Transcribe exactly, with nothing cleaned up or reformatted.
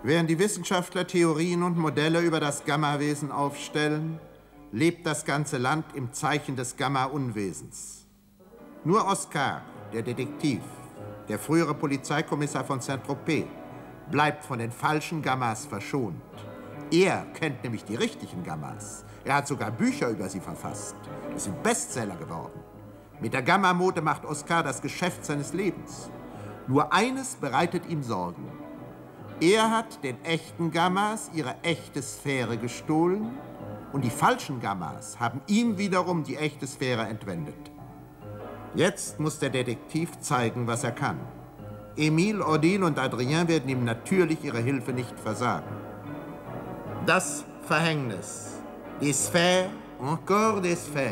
Während die Wissenschaftler Theorien und Modelle über das Gamma-Wesen aufstellen, lebt das ganze Land im Zeichen des Gamma-Unwesens. Nur Oscar, der Detektiv, der frühere Polizeikommissar von Saint-Tropez, bleibt von den falschen Gammas verschont. Er kennt nämlich die richtigen Gammas. Er hat sogar Bücher über sie verfasst. Das sind Bestseller geworden. Mit der Gamma-Mode macht Oscar das Geschäft seines Lebens. Nur eines bereitet ihm Sorgen. Er hat den echten Gammas ihre echte Sphäre gestohlen und die falschen Gammas haben ihm wiederum die echte Sphäre entwendet. Jetzt muss der Detektiv zeigen, was er kann. Emile, Odile und Adrien werden ihm natürlich ihre Hilfe nicht versagen. Das Verhängnis. Des Sphères, encore des Sphères.